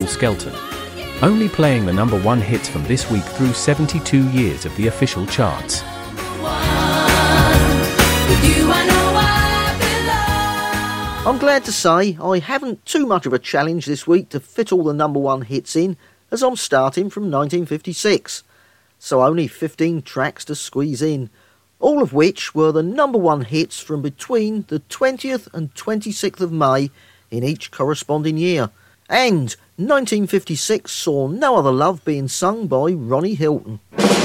Skelton, only playing the number one hits from this week through 72 years of the official charts. I'm glad to say I haven't too much of a challenge this week to fit all the number one hits in, as I'm starting from 1956. So only 15 tracks to squeeze in, all of which were the number one hits from between the 20th and 26th of May in each corresponding year. And 1956 saw No Other Love being sung by Ronnie Hilton.